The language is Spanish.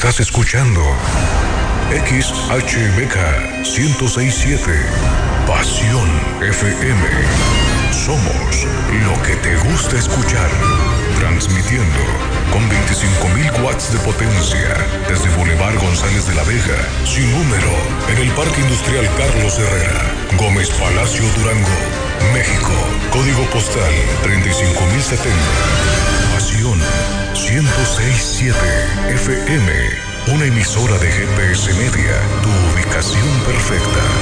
Estás escuchando XHBK 106.7 Pasión FM. Somos lo que te gusta escuchar. Transmitiendo con 25.000 watts de potencia desde Boulevard González de la Vega, sin número, en el Parque Industrial Carlos Herrera, Gómez Palacio, Durango, México. Código postal 35.070. Pasión 106.7 FM. Una emisora de GPS Media. Tu ubicación perfecta.